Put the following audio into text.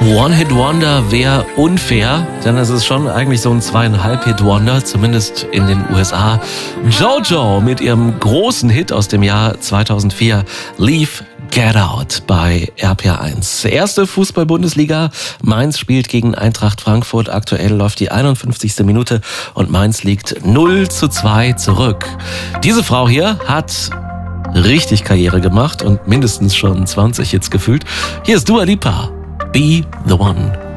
One-Hit-Wonder wäre unfair, denn es ist schon eigentlich so ein 2,5-Hit-Wonder, zumindest in den USA. JoJo mit ihrem großen Hit aus dem Jahr 2004, Leave Get Out bei RPR1. Erste Fußball-Bundesliga. Mainz spielt gegen Eintracht Frankfurt. Aktuell läuft die 51. Minute und Mainz liegt 0:2 zurück. Diese Frau hier hat richtig Karriere gemacht und mindestens schon 20 Hits gefühlt. Hier ist Dua Lipa. Be the One.